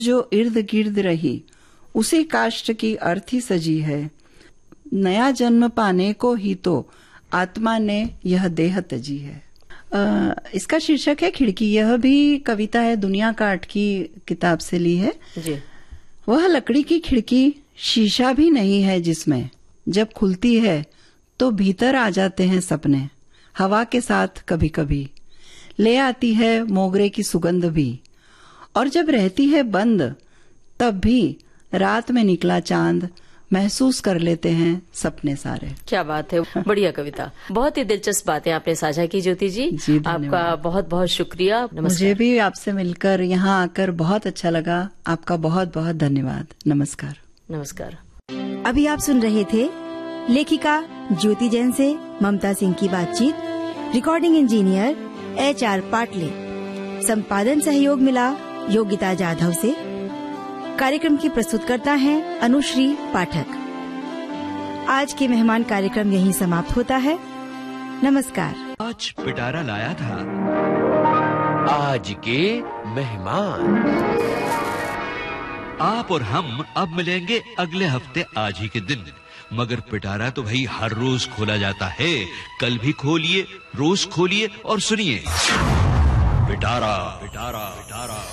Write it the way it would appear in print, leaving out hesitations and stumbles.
जो इर्द गिर्द रही, उसी काष्ठ की अर्थी सजी है। नया जन्म पाने को ही तो आत्मा ने यह देह तजी है। इसका शीर्षक है खिड़की। यह भी कविता है दुनिया काट की किताब से ली है जी। वह लकड़ी की खिड़की शीशा भी नहीं है जिसमें जब खुलती है तो भीतर आ जाते हैं सपने। हवा के साथ कभी कभी ले आती है मोगरे की सुगंध भी, और जब रहती है बंद तब भी रात में निकला चांद महसूस कर लेते हैं सपने सारे। क्या बात है, बढ़िया कविता। बहुत ही दिलचस्प बातें आपने साझा की ज्योति जी। आपका बहुत बहुत शुक्रिया। मुझे भी आपसे मिलकर यहाँ आकर बहुत अच्छा लगा। आपका बहुत बहुत धन्यवाद। नमस्कार। नमस्कार। अभी आप सुन रहे थे लेखिका ज्योति जैन से ममता सिंह की बातचीत। Recording engineer HR Patle. संपादन सहयोग मिला योगिता जाधव से। कार्यक्रम की प्रस्तुतकर्ता हैं अनुश्री पाठक। आज के मेहमान कार्यक्रम यहीं समाप्त होता है। नमस्कार। आज पिटारा लाया था। आज के मेहमान आप और हम अब मिलेंगे अगले हफ्ते आज ही के दिन। मगर पिटारा तो भाई हर रोज खोला जाता है। कल भी खोलिए, रोज खोलिए और सुनिए पिटारा पिटारा पिटारा।